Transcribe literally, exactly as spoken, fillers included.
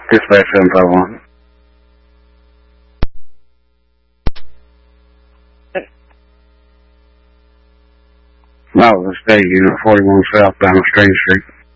Dispatch seven five one. No, this day unit forty-one southbound Strange Street.